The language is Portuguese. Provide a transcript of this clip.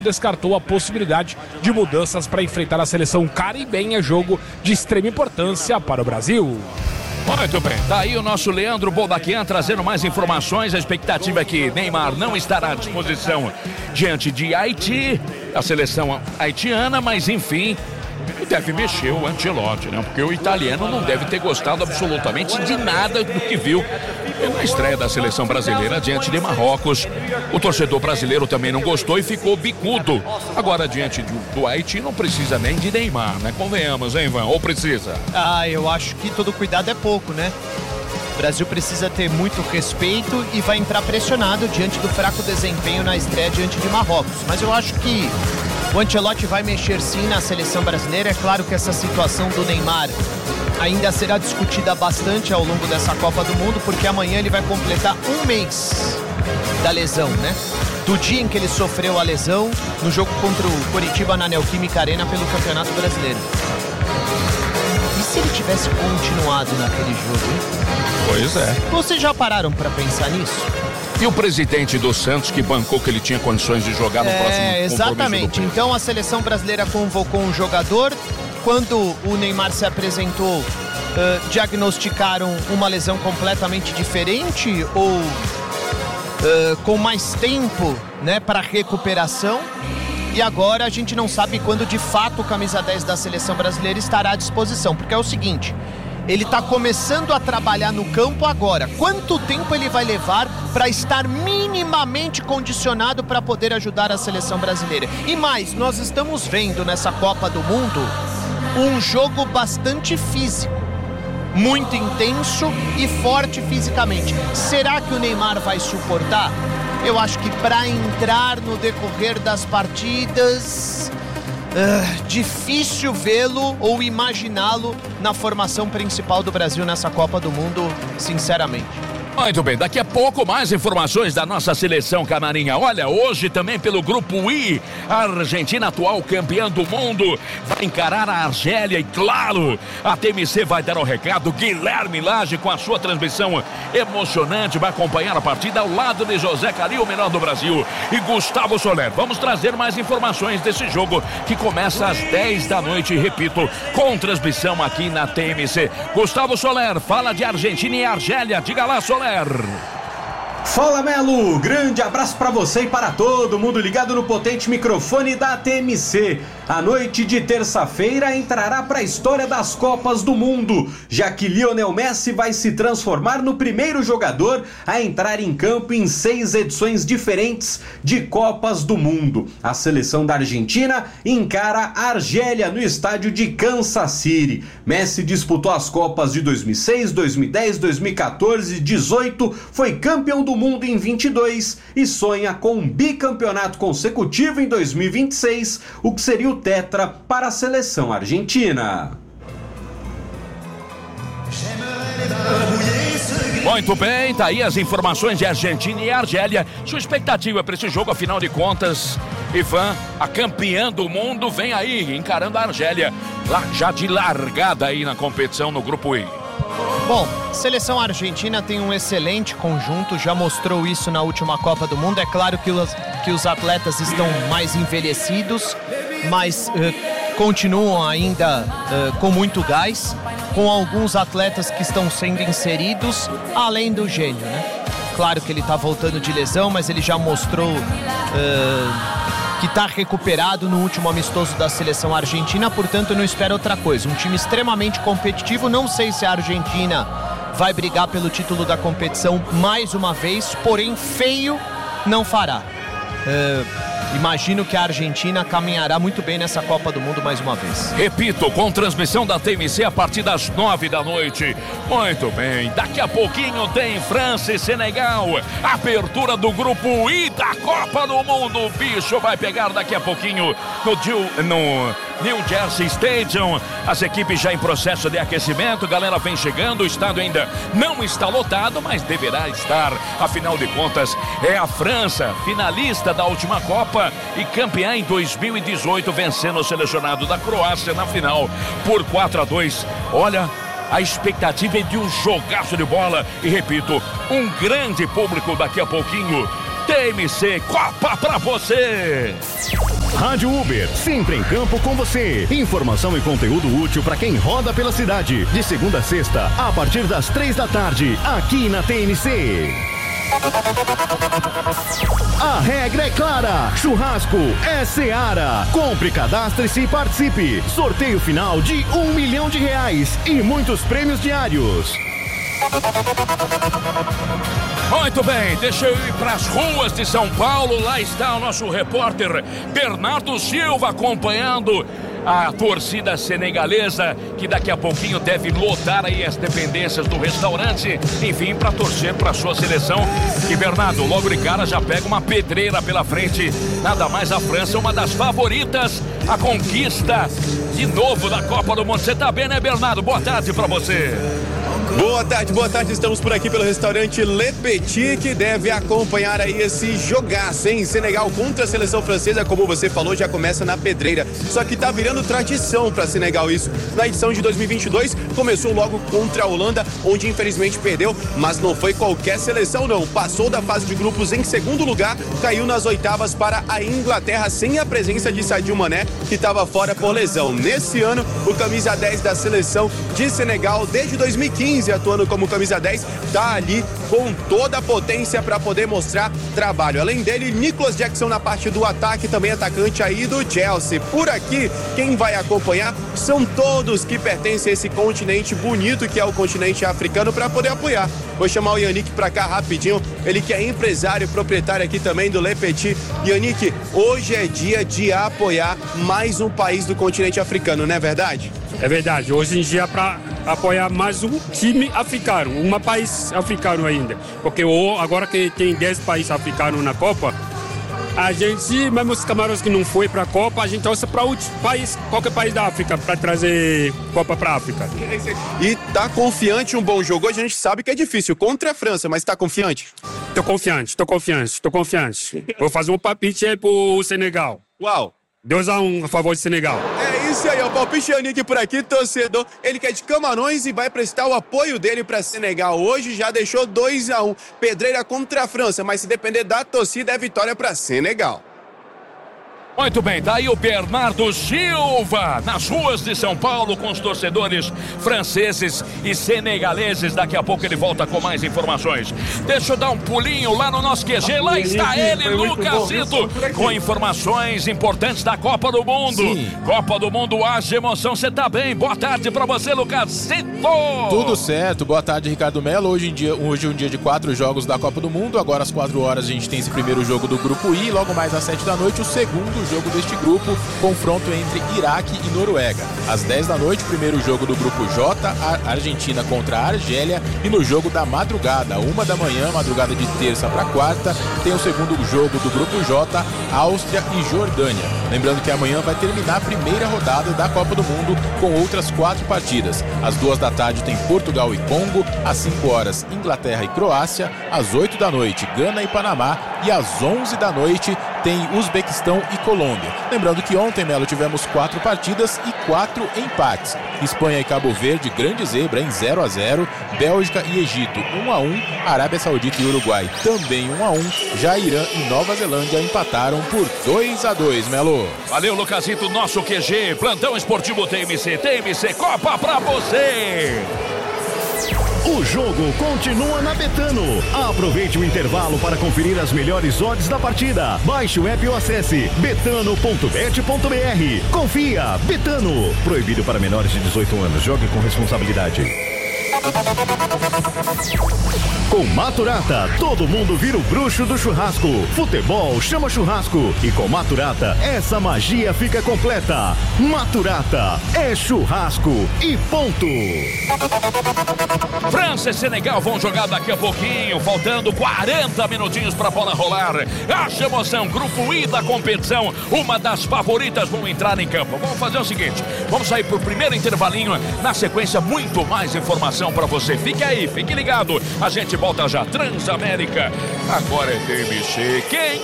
descartou a possibilidade de mudanças para enfrentar a seleção caribenha, jogo de extrema importância para o Brasil. Muito bem, tá aí o nosso Leandro Boldaquian trazendo mais informações. A expectativa é que Neymar não estará à disposição diante de Haiti, a seleção haitiana, mas enfim, deve mexer o Ancelotti, né? Porque o italiano não deve ter gostado absolutamente de nada do que viu na estreia da seleção brasileira diante de Marrocos. O torcedor brasileiro também não gostou e ficou bicudo. Agora, diante do Haiti, não precisa nem de Neymar, né? Convenhamos, hein, Ivan? Ou precisa? Eu acho que todo cuidado é pouco, né? O Brasil precisa ter muito respeito e vai entrar pressionado diante do fraco desempenho na estreia diante de Marrocos. Mas eu acho que o Ancelotti vai mexer sim na seleção brasileira. É claro que essa situação do Neymar ainda será discutida bastante ao longo dessa Copa do Mundo, porque amanhã ele vai completar um mês da lesão, né? Do dia em que ele sofreu a lesão no jogo contra o Coritiba na Neoquímica Arena pelo Campeonato Brasileiro. E se ele tivesse continuado naquele jogo, hein? Pois é. Vocês já pararam para pensar nisso? E o presidente do Santos que bancou que ele tinha condições de jogar no próximo compromisso? Exatamente. Então a seleção brasileira convocou um jogador. Quando o Neymar se apresentou, diagnosticaram uma lesão completamente diferente ou com mais tempo, né, para recuperação. E agora a gente não sabe quando de fato o camisa 10 da seleção brasileira estará à disposição. Porque é o seguinte, ele está começando a trabalhar no campo agora. Quanto tempo ele vai levar para estar minimamente condicionado para poder ajudar a seleção brasileira? E mais, nós estamos vendo nessa Copa do Mundo um jogo bastante físico, muito intenso e forte fisicamente. Será que o Neymar vai suportar? Eu acho que para entrar no decorrer das partidas, difícil vê-lo ou imaginá-lo na formação principal do Brasil nessa Copa do Mundo, sinceramente. Muito bem, daqui a pouco mais informações da nossa seleção canarinha. Olha, hoje também pelo Grupo I, a Argentina, atual campeã do mundo, vai encarar a Argélia e, claro, a TMC vai dar o recado. Guilherme Lage, com a sua transmissão emocionante, vai acompanhar a partida ao lado de José Caril, o melhor do Brasil, e Gustavo Soler. Vamos trazer mais informações desse jogo que começa às 10 da noite, repito, com transmissão aqui na TMC. Gustavo Soler, fala de Argentina e Argélia. Diga lá, Soler. Fala, Melo, grande abraço pra você e para todo mundo ligado no potente microfone da TMC. A noite de terça-feira entrará para a história das Copas do Mundo, já que Lionel Messi vai se transformar no primeiro jogador a entrar em campo em 6 edições diferentes de Copas do Mundo. A seleção da Argentina encara a Argélia no estádio de Kansas City. Messi disputou as Copas de 2006, 2010, 2014 e 2018, foi campeão do mundo em 22 e sonha com um bicampeonato consecutivo em 2026, o que seria o tetra para a seleção argentina. Muito bem, tá aí as informações de Argentina e Argélia. Sua expectativa para esse jogo, afinal de contas, Ivan, a campeã do mundo, vem aí encarando a Argélia, lá já de largada aí na competição no Grupo I. Bom, seleção argentina tem um excelente conjunto, já mostrou isso na última Copa do Mundo. É claro que os atletas estão mais envelhecidos, mas continuam ainda com muito gás, com alguns atletas que estão sendo inseridos, além do gênio, né? Claro que ele está voltando de lesão, mas ele já mostrou que está recuperado no último amistoso da seleção argentina, portanto não espero outra coisa. Um time extremamente competitivo, não sei se a Argentina vai brigar pelo título da competição mais uma vez, porém feio não fará. Imagino que a Argentina caminhará muito bem nessa Copa do Mundo mais uma vez. Repito, com transmissão da TMC a partir das 9 da noite. Muito bem, daqui a pouquinho tem França e Senegal. Abertura do Grupo I da Copa do Mundo. O bicho vai pegar daqui a pouquinho no New Jersey Stadium. As equipes já em processo de aquecimento. Galera vem chegando, o estádio ainda não está lotado, mas deverá estar. Afinal de contas, é a França, finalista da última Copa e campeã em 2018, vencendo o selecionado da Croácia na final por 4-2. Olha, a expectativa é de um jogaço de bola e, repito, um grande público daqui a pouquinho TMC Copa pra você. Rádio Uber, sempre em campo com você. Informação e conteúdo útil para quem roda pela cidade. De segunda a sexta, a partir das 3 da tarde, aqui na TMC. A regra é clara, churrasco é Seara. Compre, cadastre-se e participe. Sorteio final de R$1 milhão e muitos prêmios diários. Muito bem, deixa eu ir para as ruas de São Paulo. Lá está o nosso repórter Bernardo Silva acompanhando a torcida senegalesa, que daqui a pouquinho deve lotar aí as dependências do restaurante, enfim, para torcer para sua seleção. E Bernardo, logo de cara já pega uma pedreira pela frente, nada mais a França, uma das favoritas, a conquista de novo da Copa do Mundo. Você tá bem, né, Bernardo? Boa tarde para você. Boa tarde, estamos por aqui pelo restaurante Le Petit, que deve acompanhar aí esse jogaço, hein? Senegal contra a seleção francesa, como você falou, já começa na pedreira, só que tá virando tradição para Senegal isso. Na edição de 2022, começou logo contra a Holanda, onde infelizmente perdeu, mas não foi qualquer seleção não, passou da fase de grupos em segundo lugar, caiu nas oitavas para a Inglaterra, sem a presença de Sadio Mané, que estava fora por lesão. Nesse ano, o camisa 10 da seleção de Senegal, desde 2015, atuando como camisa 10, tá ali com toda a potência para poder mostrar trabalho. Além dele, Nicolas Jackson na parte do ataque, também atacante aí do Chelsea. Por aqui, quem vai acompanhar são todos que pertencem a esse continente bonito que é o continente africano, para poder apoiar. Vou chamar o Yannick para cá rapidinho, ele que é empresário e proprietário aqui também do Le Petit. Yannick, hoje é dia de apoiar mais um país do continente africano, não é verdade? É verdade, hoje em dia é para apoiar mais um time africano, um país africano ainda, porque agora que tem 10 países africanos na Copa, a gente, mesmo os camarões que não foi para a Copa, a gente torce para outro país, qualquer país da África, para trazer Copa para a África. E tá confiante um bom jogo? Hoje a gente sabe que é difícil contra a França, mas tá confiante? Tô confiante. Vou fazer um palpite aí pro Senegal. Uau! 2-1 a favor do Senegal. É isso aí, o palpite Yannick por aqui, torcedor. Ele que é de Camarões e vai prestar o apoio dele para Senegal. Hoje já deixou 2-1. Pedreira contra a França, mas se depender da torcida é vitória para Senegal. Muito bem, tá aí o Bernardo Silva nas ruas de São Paulo com os torcedores franceses e senegaleses. Daqui a pouco ele volta com mais informações. Deixa eu dar um pulinho lá no nosso QG. Lá está ele, Lucasito, com informações importantes da Copa do Mundo. Sim. Copa do Mundo, haja emoção. Você tá bem? Boa tarde pra você, Lucasito. Tudo certo, boa tarde, Ricardo Melo. Hoje é um dia de 4 jogos da Copa do Mundo. Agora às 4 horas a gente tem esse primeiro jogo do grupo I. Logo mais às 7 da noite o segundo jogo deste grupo, confronto entre Iraque e Noruega. Às 10 da noite, primeiro jogo do grupo J, a Argentina contra a Argélia, e no jogo da madrugada, 1 da manhã, madrugada de terça para quarta, tem o segundo jogo do grupo J, Áustria e Jordânia. Lembrando que amanhã vai terminar a primeira rodada da Copa do Mundo com outras 4 partidas. Às 2 da tarde tem Portugal e Congo, às 5 horas Inglaterra e Croácia, às 8 da noite Gana e Panamá, e às 11 da noite tem Uzbequistão e Colômbia. Lembrando que ontem, Melo, tivemos 4 partidas e 4 empates. Espanha e Cabo Verde, grande zebra em 0-0. Bélgica e Egito, 1-1. Arábia Saudita e Uruguai, também 1-1. Já Irã e Nova Zelândia empataram por 2-2, Melo. Valeu, Lucasito, nosso QG, plantão esportivo TMC Copa pra você. O jogo continua na Betano. Aproveite o intervalo para conferir as melhores odds da partida. Baixe o app ou acesse betano.bet.br. Confia, Betano. Proibido para menores de 18 anos. Jogue com responsabilidade. Com Maturata, todo mundo vira o bruxo do churrasco. Futebol chama churrasco. E com Maturata, essa magia fica completa. Maturata é churrasco e ponto. França e Senegal vão jogar daqui a pouquinho, faltando 40 minutinhos para a bola rolar. Haja emoção, grupo I da competição, uma das favoritas vão entrar em campo. Vamos fazer o seguinte, vamos sair pro primeiro intervalinho, na sequência muito mais informação para você. Fique aí, fique ligado, a gente volta já. Transamérica, agora é TMC. Quem